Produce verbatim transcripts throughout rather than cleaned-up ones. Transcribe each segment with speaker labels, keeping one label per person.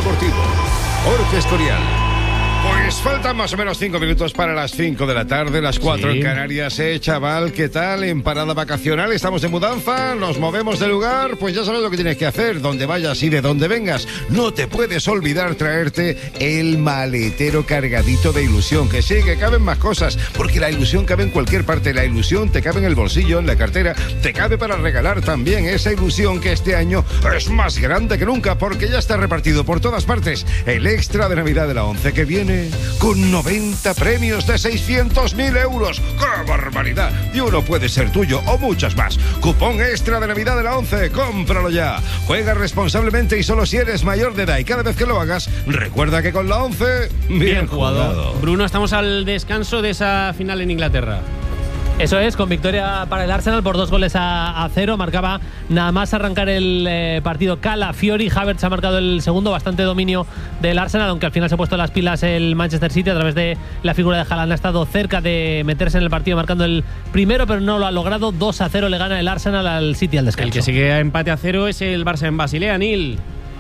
Speaker 1: Deportivo. Jorge Escorial. Pues faltan más o menos cinco minutos para las cinco de la tarde, las cuatro sí. en Canarias. Eh, chaval, ¿qué tal? En parada vacacional, estamos de mudanza, nos movemos de lugar, pues ya sabes lo que tienes que hacer, donde vayas y de donde vengas. No te puedes olvidar traerte el maletero cargadito de ilusión, que sí, que caben más cosas, porque la ilusión cabe en cualquier parte. La ilusión te cabe en el bolsillo, en la cartera, te cabe para regalar también esa ilusión que este año es más grande que nunca, porque ya está repartido por todas partes el extra de Navidad de la once, que viene con noventa premios de seiscientos mil euros. ¡Qué barbaridad! Y uno puede ser tuyo o muchos más. Cupón extra de Navidad de la once, cómpralo ya. Juega responsablemente y solo si eres mayor de edad, y cada vez que lo hagas, recuerda que con la once, bien, bien jugado. jugado.
Speaker 2: Bruno, estamos al descanso de esa final en Inglaterra.
Speaker 3: Eso es, con victoria para el Arsenal por dos goles a, a cero. Marcaba nada más arrancar el eh, partido Calafiori. Havertz ha marcado el segundo, bastante dominio del Arsenal, aunque al final se ha puesto las pilas el Manchester City a través de la figura de Haaland. Ha estado cerca de meterse en el partido marcando el primero, pero no lo ha logrado. dos a cero le gana el Arsenal al City al descanso.
Speaker 2: El que sigue a empate a cero es el Barça en Basilea, Nil.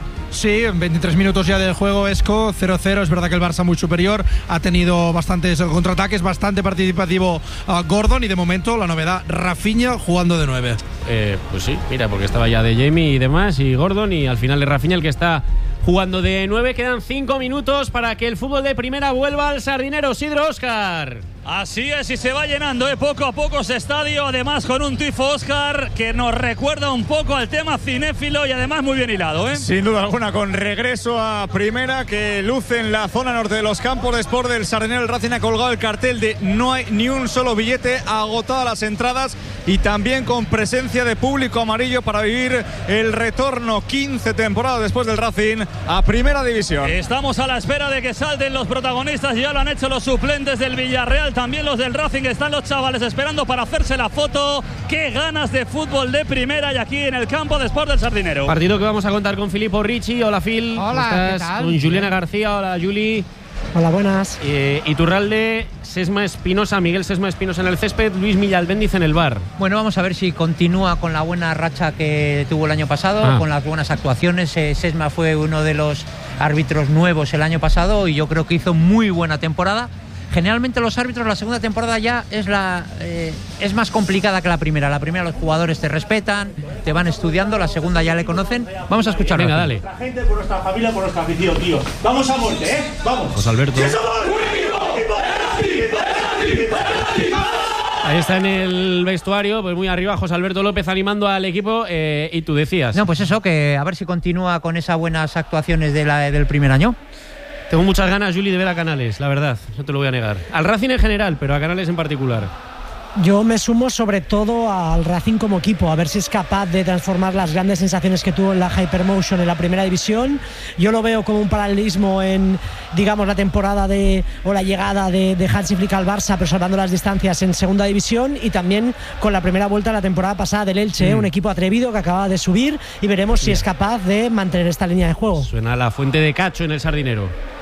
Speaker 4: Sí, en veintitrés minutos ya del juego, Esco, cero cero. Es verdad que el Barça muy superior, ha tenido bastantes contraataques, bastante participativo uh, Gordon, y de momento la novedad, Rafinha jugando de nueve.
Speaker 2: Eh, pues sí, mira, porque estaba ya de Jamie y demás, y Gordon, y al final de Rafinha el que está jugando de nueve. Quedan cinco minutos para que el fútbol de primera vuelva al Sardinero. Sidro, Óscar.
Speaker 5: Así es, y se va llenando ¿eh? poco a poco ese estadio, además con un tifo, Óscar, que nos recuerda un poco al tema cinéfilo y además muy bien hilado. ¿eh?
Speaker 6: Sin duda alguna, con regreso a primera, que luce en la zona norte de los campos de sport del Sardinero. El Racing ha colgado el cartel de no hay ni un solo billete, agotadas las entradas, y también con presencia de público amarillo para vivir el retorno quince temporadas después del Racing a primera división.
Speaker 5: Estamos a la espera de que salten los protagonistas, ya lo han hecho los suplentes del Villarreal, también los del Racing. Están los chavales esperando para hacerse la foto. Qué ganas de fútbol de primera, y aquí en el campo de sport del Sardinero.
Speaker 2: Partido que vamos a contar con Filippo Ricci. Hola, Phil.
Speaker 7: Hola,
Speaker 2: ¿cómo estás?
Speaker 7: ¿qué tal?
Speaker 2: Con Juliana García. Hola, Juli.
Speaker 7: Hola, buenas.
Speaker 2: Eh, Iturralde, Sesma Espinosa, Miguel Sesma Espinosa en el césped, Luis Millalbendiz en el bar.
Speaker 8: Bueno, vamos a ver si continúa con la buena racha que tuvo el año pasado, ah. con las buenas actuaciones. Eh, Sesma fue uno de los árbitros nuevos el año pasado y yo creo que hizo muy buena temporada. Generalmente los árbitros, la segunda temporada ya es la eh, es más complicada que la primera. La primera los jugadores te respetan, te van estudiando, la segunda ya le conocen. Vamos a escucharlo.
Speaker 2: Venga, dale.
Speaker 9: Nuestra gente, por nuestra familia, por nuestra afición, tío. Vamos a muerte, ¿eh? Vamos.
Speaker 2: José Alberto. Ahí está en el vestuario, pues muy arriba, José Alberto López animando al equipo. Eh, y tú decías.
Speaker 8: No, pues eso, que a ver si continúa con esas buenas actuaciones de la, del primer año.
Speaker 2: Tengo muchas ganas, Juli, de ver a Canales, la verdad, no te lo voy a negar. Al Racing en general, pero a Canales en particular.
Speaker 7: Yo me sumo sobre todo al Racing como equipo, a ver si es capaz de transformar las grandes sensaciones que tuvo en la Hypermotion en la primera división. Yo lo veo como un paralelismo en, digamos, la temporada de o la llegada de, de Hansi Flick al Barça, pero salvando las distancias en segunda división, y también con la primera vuelta de la temporada pasada del Elche, mm. un equipo atrevido que acaba de subir, y veremos si yeah. es capaz de mantener esta línea de juego.
Speaker 2: Suena la fuente de Cacho en el Sardinero.